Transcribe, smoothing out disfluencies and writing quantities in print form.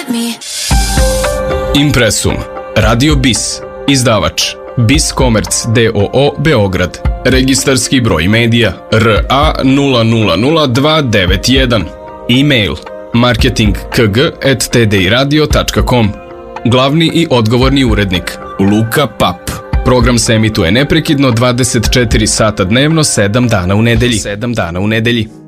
Impresum, Radio BIS, izdavač BIS Komerc d.o.o. Beograd, registarski broj medija RA 000291, e-mail marketingkg@tdiradio.com, glavni i odgovorni urednik Luka Pap. Program se emituje neprekidno 24 sata dnevno, 7 dana u nedelji.